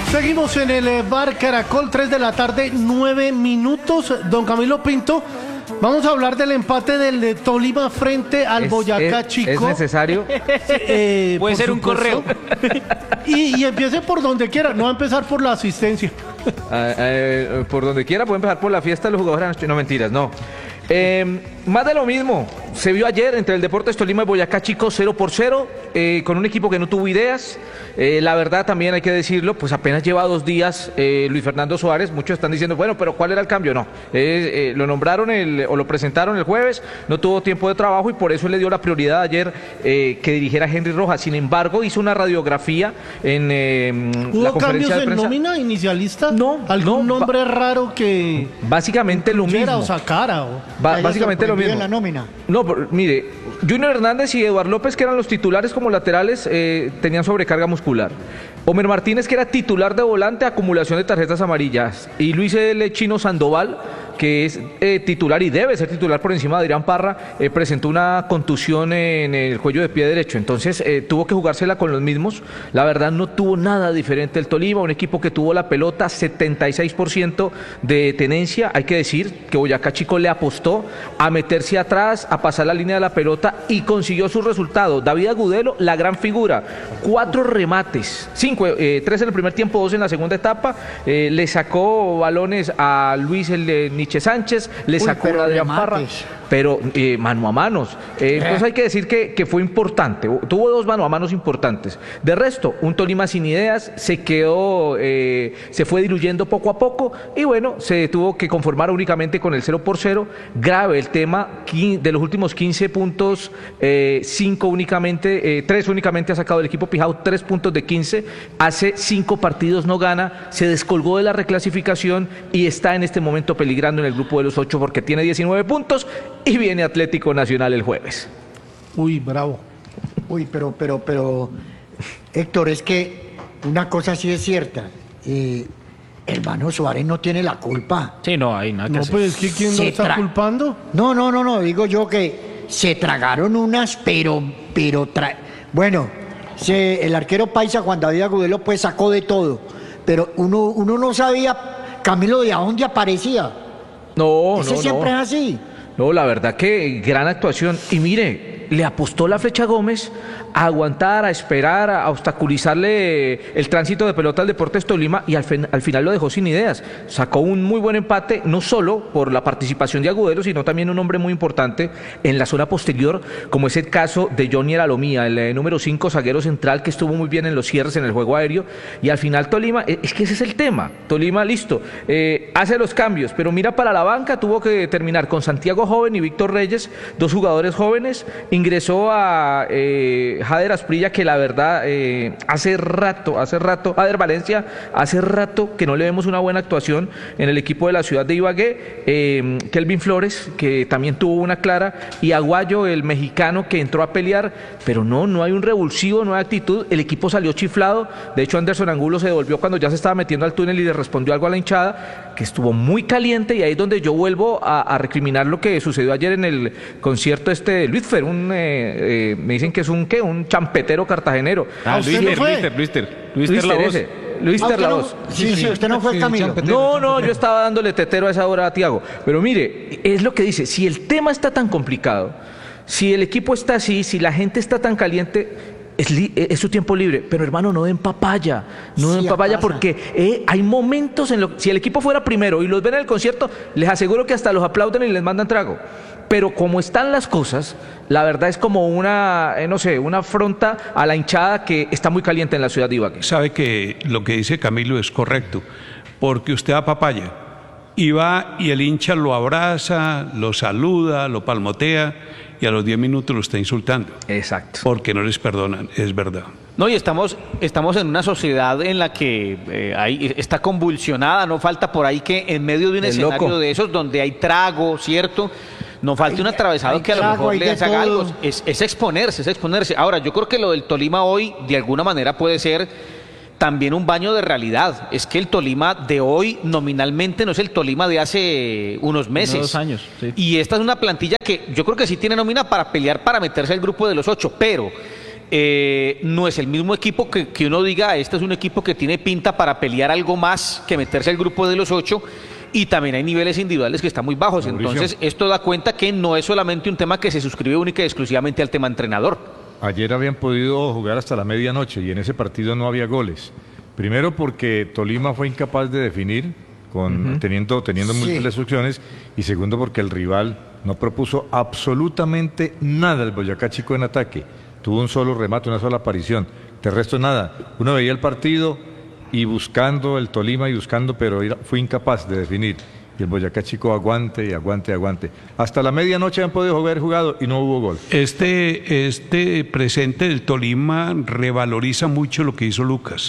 Seguimos en el bar Caracol, 3 de la tarde, 9 minutos. Don Camilo Pinto, vamos a hablar del empate del Tolima frente al Boyacá Chico. ¿Es necesario? Puede ser un correo. Y empiece por donde quiera, no va a empezar por la asistencia. Por donde quiera, puede empezar por la fiesta de los jugadores. No, mentiras, no. Más de lo mismo, se vio ayer entre el Deportes Tolima y Boyacá Chico 0-0, con un equipo que no tuvo ideas. La verdad también hay que decirlo, pues apenas lleva 2 días Luis Fernando Suárez. Muchos están diciendo, bueno, pero ¿cuál era el cambio? No, lo nombraron o lo presentaron el jueves, no tuvo tiempo de trabajo y por eso le dio la prioridad ayer que dirigiera Henry Rojas. Sin embargo, hizo una radiografía en la conferencia de prensa. ¿Hubo cambios en nómina inicialista? No. ¿Algún nombre raro que básicamente lo mismo? O sacara, básicamente lo mismo. En la nómina. No, mire, Junior Hernández y Eduardo López, que eran los titulares como laterales, tenían sobrecarga muscular. Homer Martínez, que era titular de volante, acumulación de tarjetas amarillas. Y Luis L. Chino Sandoval, que es titular y debe ser titular por encima de Adrián Parra, presentó una contusión en el cuello de pie derecho. Entonces tuvo que jugársela con los mismos. La verdad no tuvo nada diferente el Tolima, un equipo que tuvo la pelota, 76% de tenencia. Hay que decir que Boyacá Chico le apostó a meterse atrás, a pasar la línea de la pelota y consiguió su resultado. David Agudelo, la gran figura, 4 remates, 3 en el primer tiempo, 2 en la segunda etapa. Le sacó balones a Luis Nietzsche Sánchez, le sacó a Adrián Parra, pero mano a manos. Entonces hay que decir que fue importante, tuvo 2 mano a manos importantes. De resto, un Tolima sin ideas, se quedó, se fue diluyendo poco a poco y bueno, se tuvo que conformar únicamente con el 0-0. Grave el tema, de los últimos 15 puntos, 5 únicamente, 3 únicamente ha sacado el equipo Pijao, 3 puntos de 15, hace 5 partidos no gana, se descolgó de la reclasificación y está en este momento peligrando en el grupo de los 8 porque tiene 19 puntos y viene Atlético Nacional el jueves. Uy, bravo. Uy, pero, Héctor, es que una cosa sí es cierta. Hermano Suárez no tiene la culpa. Sí, no, hay nada que hacer. No, pues es que ¿quién lo está culpando? No, digo yo que se tragaron unas, bueno, el arquero paisa Juan David Agudelo pues sacó de todo, pero uno no sabía, Camilo, de a dónde aparecía. No, Ese siempre es así. No, la verdad que gran actuación. Y mire, le apostó la Flecha Gómez a aguantar, a esperar, a obstaculizarle el tránsito de pelota al Deportes Tolima y al final lo dejó sin ideas. Sacó un muy buen empate, no solo por la participación de Agudelo, sino también un hombre muy importante en la zona posterior, como es el caso de Johnny Aralomía, el número 5 zaguero central que estuvo muy bien en los cierres en el juego aéreo. Y al final Tolima, es que ese es el tema. Tolima, listo, hace los cambios, pero mira para la banca, tuvo que terminar con Santiago Joven y Víctor Reyes, 2 jugadores jóvenes. Ingresó a Jader Asprilla, que la verdad hace rato, Jader Valencia, hace rato que no le vemos una buena actuación en el equipo de la ciudad de Ibagué. Kelvin Flores, que también tuvo una clara, y Aguayo, el mexicano, que entró a pelear, pero no hay un revulsivo, no hay actitud. El equipo salió chiflado. De hecho, Anderson Angulo se devolvió cuando ya se estaba metiendo al túnel y le respondió algo a la hinchada, que estuvo muy caliente, y ahí es donde yo vuelvo a recriminar lo que sucedió ayer en el concierto de Luis Fer, me dicen que es un champetero cartagenero. Luis Ter la voz. Sí, usted no fue, Camilo. No, yo estaba dándole tetero a esa hora a Tiago. Pero mire, es lo que dice, si el tema está tan complicado, si el equipo está así, si la gente está tan caliente, es su tiempo libre, pero hermano, no den papaya, porque hay momentos si el equipo fuera primero y los ven en el concierto, les aseguro que hasta los aplauden y les mandan trago. Pero como están las cosas, la verdad es como una afronta a la hinchada que está muy caliente en la ciudad de Ibagué. Sabe que lo que dice Camilo es correcto, porque usted da papaya y va y el hincha lo abraza, lo saluda, lo palmotea y a los 10 minutos lo está insultando. Exacto. Porque no les perdonan, es verdad. No, y estamos en una sociedad en la que está convulsionada, no falta por ahí que en medio de un escenario de esos donde hay trago, ¿cierto?, no falta un atravesado que a lo mejor le haga algo. Es exponerse. Ahora, yo creo que lo del Tolima hoy, de alguna manera, puede ser también un baño de realidad. Es que el Tolima de hoy nominalmente no es el Tolima de hace unos meses. 2 años, sí. Y esta es una plantilla que yo creo que sí tiene nómina para pelear, para meterse al grupo de los 8, pero no es el mismo equipo que uno diga, este es un equipo que tiene pinta para pelear algo más que meterse al grupo de los 8, y también hay niveles individuales que están muy bajos. Mauricio. Entonces esto da cuenta que no es solamente un tema que se suscribe única y exclusivamente al tema entrenador. Ayer habían podido jugar hasta la medianoche y en ese partido no había goles. Primero porque Tolima fue incapaz de definir, teniendo múltiples opciones, y segundo porque el rival no propuso absolutamente nada al Boyacá Chico en ataque. Tuvo un solo remate, una sola aparición. De resto nada. Uno veía el partido y buscando el Tolima y buscando, pero fue incapaz de definir. Y el Boyacá Chico aguante. Hasta la medianoche han podido haber jugado y no hubo gol. Este presente del Tolima revaloriza mucho lo que hizo Lucas,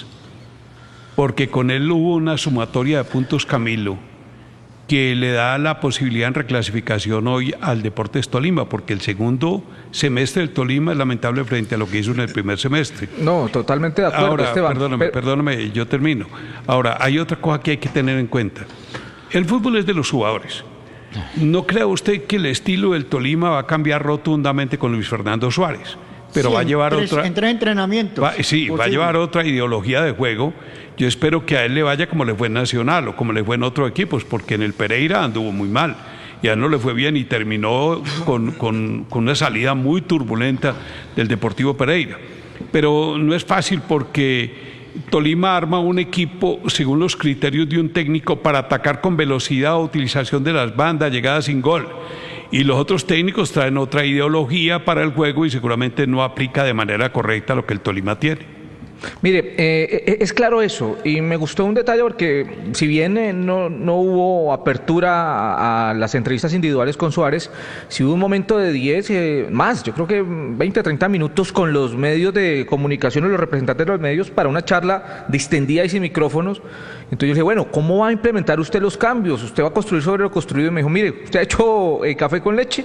porque con él hubo una sumatoria de puntos, Camilo, que le da la posibilidad en reclasificación hoy al Deportes Tolima, porque el segundo semestre del Tolima es lamentable frente a lo que hizo en el primer semestre. No, totalmente de acuerdo, Ahora, Esteban. perdóname, yo termino. Ahora, hay otra cosa que hay que tener en cuenta. El fútbol es de los jugadores. ¿No cree usted que el estilo del Tolima va a cambiar rotundamente con Luis Fernando Suárez? Pero Sí, va a llevar en tres entrenamientos. va a llevar otra ideología de juego. Yo espero que a él le vaya como le fue en Nacional o como le fue en otros equipos, porque en el Pereira anduvo muy mal y a él no le fue bien y terminó con una salida muy turbulenta del Deportivo Pereira. Pero no es fácil porque Tolima arma un equipo según los criterios de un técnico para atacar con velocidad, utilización de las bandas, llegada sin gol. Y los otros técnicos traen otra ideología para el juego y seguramente no aplica de manera correcta lo que el Tolima tiene. Mire, es claro eso, y me gustó un detalle porque si bien no hubo apertura a las entrevistas individuales con Suárez, sí hubo un momento de 10, más, yo creo que 20, 30 minutos con los medios de comunicación y los representantes de los medios para una charla distendida y sin micrófonos. Entonces yo dije, bueno, ¿cómo va a implementar usted los cambios? ¿Usted va a construir sobre lo construido? Y me dijo, mire, ¿usted ha hecho café con leche?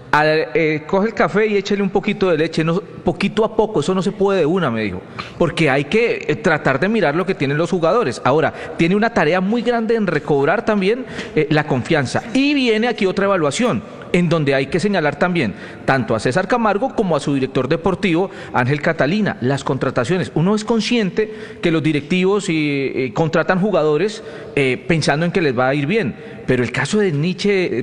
Coge el café y échale un poquito de leche, poquito a poco, eso no se puede de una, me dijo, porque hay que tratar de mirar lo que tienen los jugadores. Ahora, tiene una tarea muy grande en recobrar también la confianza, y viene aquí otra evaluación, en donde hay que señalar también tanto a César Camargo como a su director deportivo, Ángel Catalina, las contrataciones. Uno es consciente que los directivos contratan jugadores pensando en que les va a ir bien, pero el caso de Nietzsche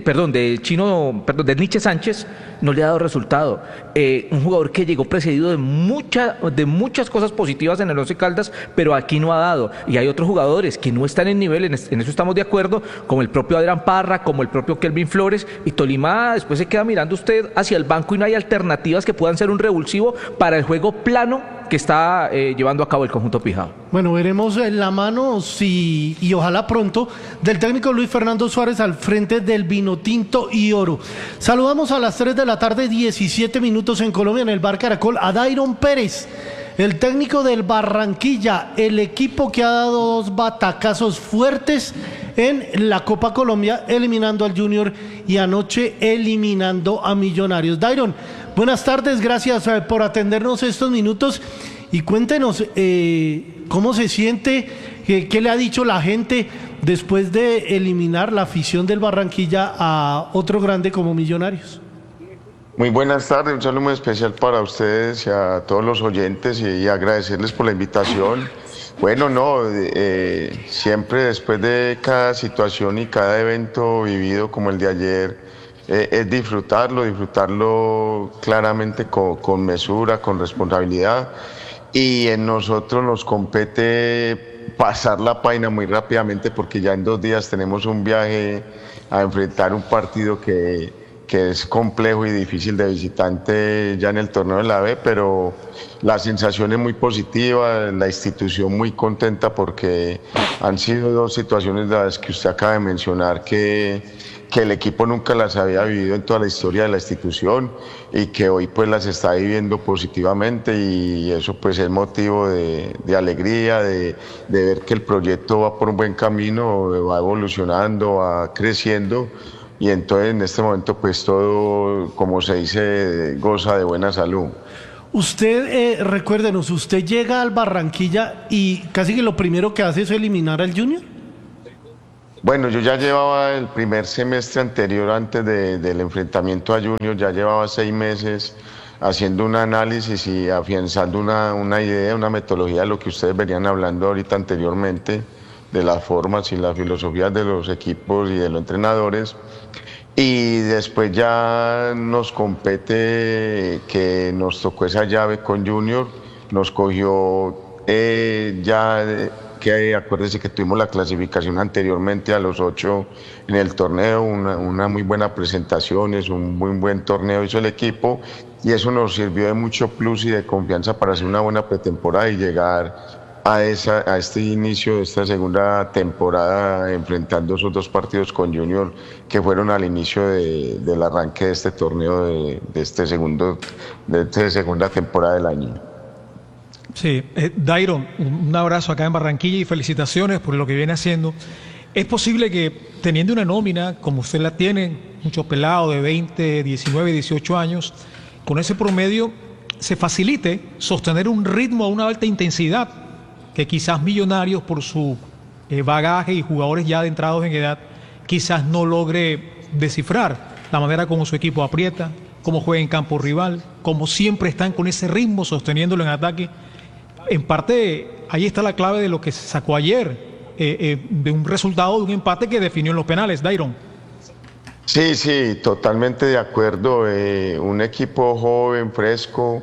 Sánchez no le ha dado resultado. Un jugador que llegó precedido de muchas cosas positivas en el Once Caldas, pero aquí no ha dado. Y hay otros jugadores que no están en nivel, en eso estamos de acuerdo, como el propio Adrián Parra, como el propio Kelvin Flores, y Tolima después se queda mirando usted hacia el banco y no hay alternativas que puedan ser un revulsivo para el juego plano que está llevando a cabo el conjunto Pijao. Bueno, veremos la mano y ojalá pronto del técnico Luis Fernando Suárez al frente del Vinotinto y Oro. Saludamos a las 3 de la tarde, 17 minutos en Colombia, en el Bar Caracol, a Dairon Pérez, el técnico del Barranquilla, el equipo que ha dado 2 batacazos fuertes en la Copa Colombia, eliminando al Junior y anoche eliminando a Millonarios. Dairon, buenas tardes, gracias por atendernos estos minutos y cuéntenos cómo se siente, qué le ha dicho la gente después de eliminar la afición del Barranquilla a otro grande como Millonarios. Muy buenas tardes, un saludo muy especial para ustedes y a todos los oyentes y agradecerles por la invitación. Bueno, siempre después de cada situación y cada evento vivido como el de ayer, es disfrutarlo claramente con mesura, con responsabilidad, y en nosotros nos compete pasar la página muy rápidamente porque ya en 2 días tenemos un viaje a enfrentar un partido que es complejo y difícil de visitante ya en el torneo de la B, pero la sensación es muy positiva, la institución muy contenta porque han sido 2 situaciones de las que usted acaba de mencionar que el equipo nunca las había vivido en toda la historia de la institución y que hoy pues las está viviendo positivamente, y eso pues es motivo de alegría, de ver que el proyecto va por un buen camino, va evolucionando, va creciendo. Y entonces en este momento pues todo, como se dice, goza de buena salud. Usted, recuérdenos, usted llega al Barranquilla y casi que lo primero que hace es eliminar al Junior. Bueno, yo ya llevaba el primer semestre anterior, antes del enfrentamiento a Junior, ya llevaba 6 meses haciendo un análisis y afianzando una idea, una metodología de lo que ustedes venían hablando ahorita anteriormente, de las formas y las filosofías de los equipos y de los entrenadores. Y después ya nos compete que nos tocó esa llave con Junior, nos cogió que acuérdense que tuvimos la clasificación anteriormente a los 8 en el torneo, una muy buena presentación, es un muy buen torneo hizo el equipo y eso nos sirvió de mucho plus y de confianza para hacer una buena pretemporada y llegar a este inicio de esta segunda temporada enfrentando esos 2 partidos con Junior que fueron al inicio del arranque de este torneo de esta segunda temporada del año. Sí, Dairon, un abrazo acá en Barranquilla y felicitaciones por lo que viene haciendo. ¿Es posible que teniendo una nómina como usted la tiene, muchos pelados de 20, 19, 18 años, con ese promedio se facilite sostener un ritmo a una alta intensidad que quizás Millonarios por su bagaje y jugadores ya adentrados en edad quizás no logre descifrar la manera como su equipo aprieta, cómo juega en campo rival, cómo siempre están con ese ritmo sosteniéndolo en ataque? En parte, ahí está la clave de lo que se sacó ayer, de un resultado de un empate que definió en los penales, Dairon. Sí, totalmente de acuerdo. Un equipo joven, fresco,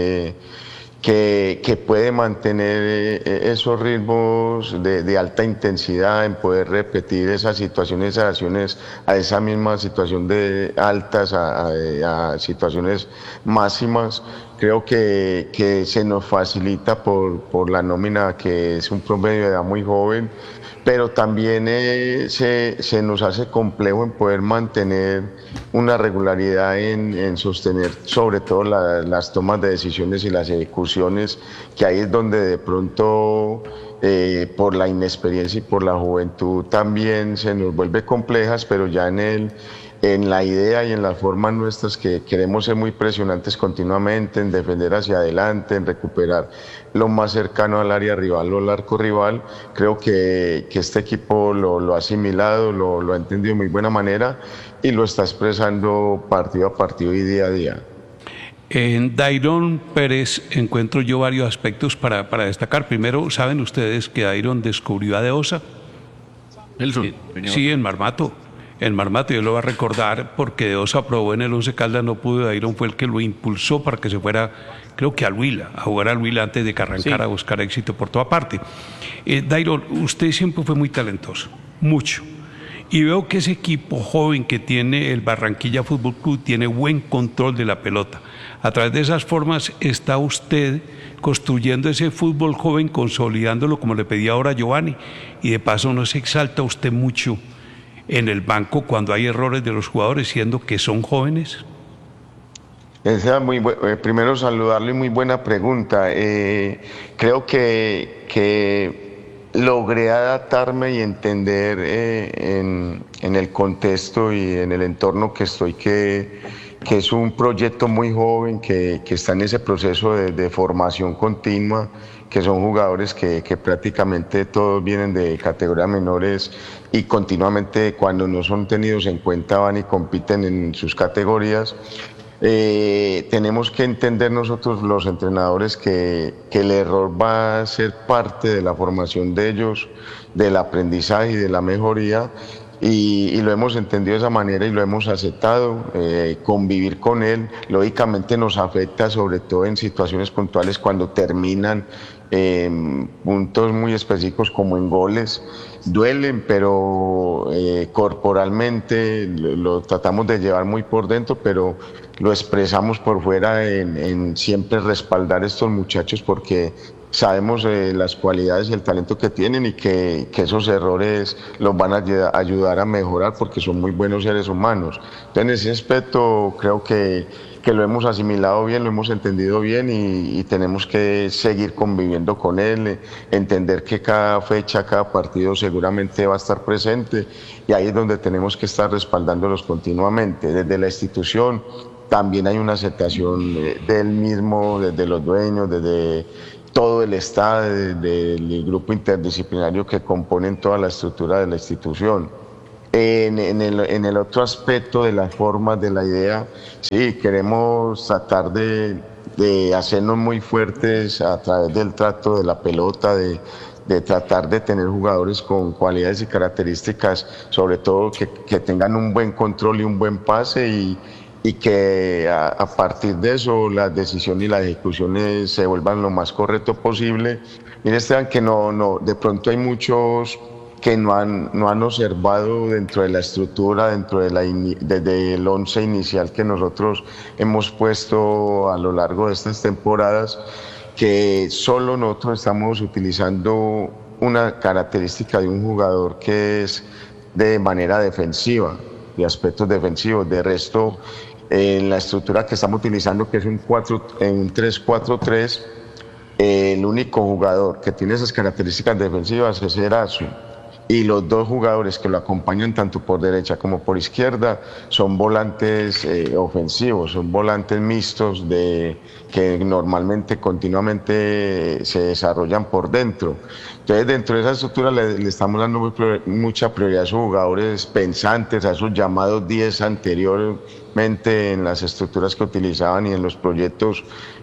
que puede mantener esos ritmos de alta intensidad, en poder repetir esas situaciones, esas acciones a esa misma situación de altas, a situaciones máximas. Creo que se nos facilita por la nómina, que es un promedio de edad muy joven, pero también se nos hace complejo en poder mantener una regularidad en sostener sobre todo las tomas de decisiones y las ejecuciones, que ahí es donde de pronto por la inexperiencia y por la juventud también se nos vuelve complejas, pero ya en la idea y en las formas nuestras, que queremos ser muy presionantes continuamente, en defender hacia adelante, en recuperar lo más cercano al área rival o al arco rival. Creo que este equipo lo ha asimilado, lo ha entendido de muy buena manera y lo está expresando partido a partido y día a día. En Dairon Pérez encuentro yo varios aspectos para destacar. Primero, ¿saben ustedes que Dairon descubrió a De Osa? Sí, en Marmato. En Marmato, yo lo voy a recordar porque De Osa probó en el Once Caldas, no pudo. Dairon fue el que lo impulsó para que se fuera, creo que al Huila, a jugar al Huila antes de que arrancara a buscar éxito por toda parte. Dairon, usted siempre fue muy talentoso, mucho. Y veo que ese equipo joven que tiene el Barranquilla Fútbol Club tiene buen control de la pelota. A través de esas formas está usted construyendo ese fútbol joven, consolidándolo como le pedía ahora Giovanni. Y de paso no se exalta usted mucho en el banco cuando hay errores de los jugadores, siendo que son jóvenes. Esa primero saludarle, muy buena pregunta. Creo que logré adaptarme y entender en el contexto y en el entorno que estoy, que es un proyecto muy joven, que está en ese proceso de formación continua, que son jugadores que prácticamente todos vienen de categorías menores y continuamente, cuando no son tenidos en cuenta, van y compiten en sus categorías. Tenemos que entender nosotros los entrenadores que el error va a ser parte de la formación de ellos, del aprendizaje y de la mejoría, y lo hemos entendido de esa manera y lo hemos aceptado. Convivir con él lógicamente nos afecta, sobre todo en situaciones puntuales cuando terminan puntos muy específicos como en goles. Duelen, pero corporalmente lo tratamos de llevar muy por dentro, pero lo expresamos por fuera en siempre respaldar a estos muchachos, porque sabemos las cualidades y el talento que tienen, y que esos errores los van a ayudar a mejorar, porque son muy buenos seres humanos. Entonces, en ese aspecto creo que lo hemos asimilado bien, lo hemos entendido bien, y tenemos que seguir conviviendo con él, entender que cada fecha, cada partido seguramente va a estar presente, y ahí es donde tenemos que estar respaldándolos continuamente. Desde la institución también hay una aceptación del mismo, desde los dueños, desde todo el Estado, del grupo interdisciplinario que componen toda la estructura de la institución. En el otro aspecto de las formas, de la idea, sí, queremos tratar de hacernos muy fuertes a través del trato de la pelota, de tratar de tener jugadores con cualidades y características, sobre todo que tengan un buen control y un buen pase y que a partir de eso las decisiones y las ejecuciones se vuelvan lo más correcto posible. Mire, Esteban, que de pronto hay muchos que no han observado dentro de la estructura, desde el 11 inicial que nosotros hemos puesto a lo largo de estas temporadas, que solo nosotros estamos utilizando una característica de un jugador que es de manera defensiva, de aspectos defensivos. De resto, en la estructura que estamos utilizando, que es un 3-4-3, el único jugador que tiene esas características defensivas es Erazo. Y los dos jugadores que lo acompañan tanto por derecha como por izquierda son volantes ofensivos, son volantes mixtos que normalmente, continuamente se desarrollan por dentro. Entonces, dentro de esa estructura le estamos dando mucha prioridad a esos jugadores pensantes, a esos llamados 10 anteriormente en las estructuras que utilizaban y en los proyectos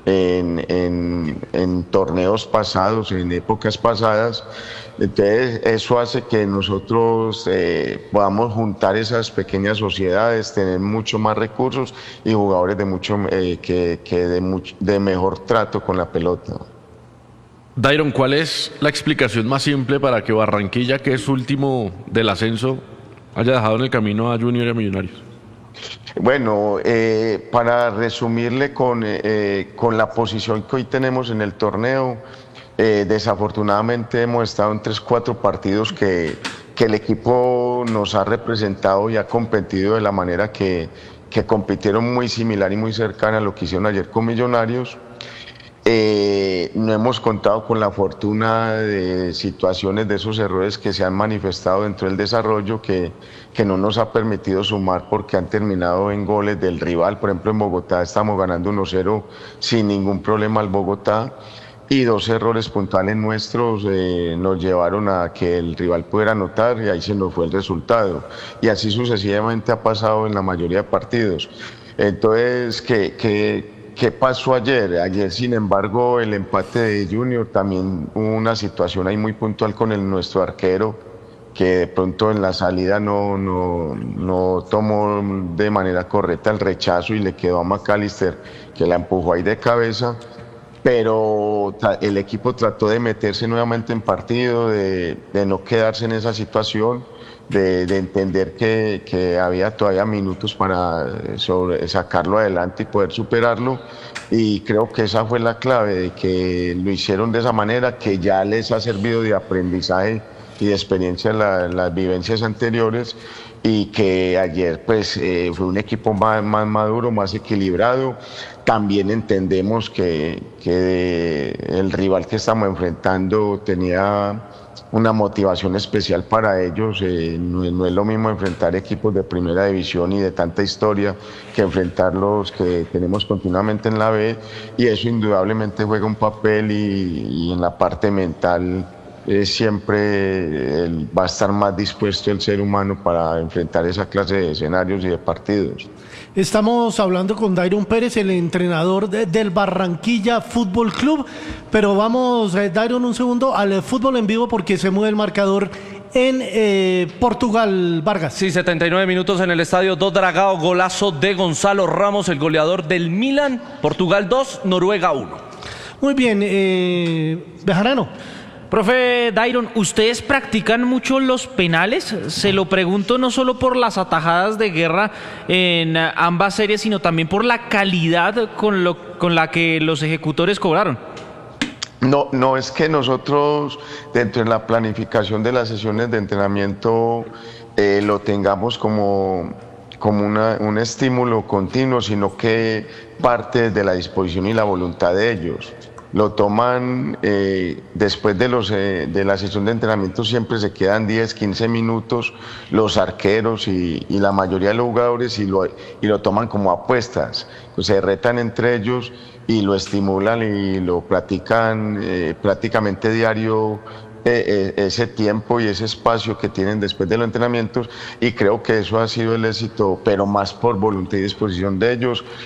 en torneos pasados, en épocas pasadas. Entonces, eso hace que nosotros podamos juntar esas pequeñas sociedades, tener mucho más recursos y jugadores de mejor trato con la pelota. Dairon, ¿cuál es la explicación más simple para que Barranquilla, que es último del ascenso, haya dejado en el camino a Junior y a Millonarios? Bueno, para resumirle con la posición que hoy tenemos en el torneo, desafortunadamente hemos estado en 3-4 partidos que el equipo nos ha representado y ha competido de la manera que compitieron, muy similar y muy cercana a lo que hicieron ayer con Millonarios. No hemos contado con la fortuna de situaciones, de esos errores que se han manifestado dentro del desarrollo que no nos ha permitido sumar porque han terminado en goles del rival. Por ejemplo, en Bogotá estamos ganando 1-0 sin ningún problema al Bogotá, y 2 errores puntuales nuestros nos llevaron a que el rival pudiera anotar y ahí se nos fue el resultado. Y así sucesivamente ha pasado en la mayoría de partidos. Entonces, ¿qué pasó ayer? Ayer, sin embargo, el empate de Junior, también hubo una situación ahí muy puntual con nuestro arquero, que de pronto en la salida no tomó de manera correcta el rechazo y le quedó a McAllister, que la empujó ahí de cabeza. Pero el equipo trató de meterse nuevamente en partido, de no quedarse en esa situación, de entender que había todavía minutos para sacarlo adelante y poder superarlo. Y creo que esa fue la clave, de que lo hicieron de esa manera, que ya les ha servido de aprendizaje y de experiencia en las vivencias anteriores, y que ayer pues fue un equipo más maduro, más equilibrado. También entendemos que el rival que estamos enfrentando tenía una motivación especial para ellos. No es lo mismo enfrentar equipos de primera división y de tanta historia que enfrentar los que tenemos continuamente en la B, y eso indudablemente juega un papel, y en la parte mental siempre va a estar más dispuesto el ser humano para enfrentar esa clase de escenarios y de partidos. Estamos hablando con Dairon Pérez, el entrenador del Barranquilla Fútbol Club, pero vamos, Dairon, un segundo al fútbol en vivo porque se mueve el marcador en Portugal, Vargas. Sí, 79 minutos en el estadio do Dragao, golazo de Gonzalo Ramos, el goleador del Milan. Portugal 2, Noruega 1. Muy bien, Bejarano. Profe Dairon, ¿ustedes practican mucho los penales? Se lo pregunto no solo por las atajadas de Guerra en ambas series, sino también por la calidad con la que los ejecutores cobraron. No, es que nosotros dentro de la planificación de las sesiones de entrenamiento lo tengamos como un estímulo continuo, sino que parte de la disposición y la voluntad de ellos. Lo toman después de la sesión de entrenamiento, siempre se quedan 10, 15 minutos los arqueros y la mayoría de los jugadores y lo toman como apuestas. Pues se retan entre ellos y lo estimulan y lo practican prácticamente diario ese tiempo y ese espacio que tienen después de los entrenamientos, y creo que eso ha sido el éxito, pero más por voluntad y disposición de ellos